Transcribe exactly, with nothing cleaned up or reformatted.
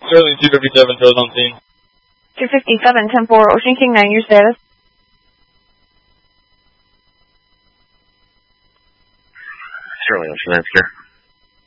Sterling two fifty-seven, shows on scene. two fifty-seven, ten four, Ocean King nine, your status? Sterling Ocean nine, here.